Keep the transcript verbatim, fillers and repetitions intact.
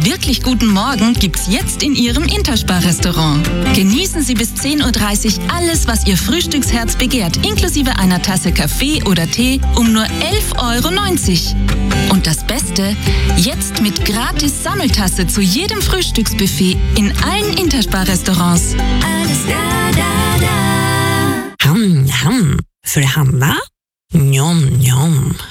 wirklich guten Morgen gibt's jetzt in Ihrem Interspar-Restaurant. Genießen Sie bis zehn Uhr dreißig alles, was Ihr Frühstücksherz begehrt, inklusive einer Tasse Kaffee oder Tee um nur elf Euro neunzig. Und das Beste, jetzt mit gratis Sammeltasse zu jedem Frühstücksbuffet in allen Interspar-Restaurants. Alles da, da, da. Ham, ham. För Hanna? Njom, njom.